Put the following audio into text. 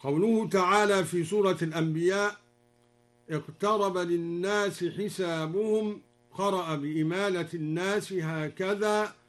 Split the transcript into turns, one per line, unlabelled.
قوله تعالى في سورة الأنبياء: اقترب للناس حسابهم، قرأ بإمالة الناس هكذا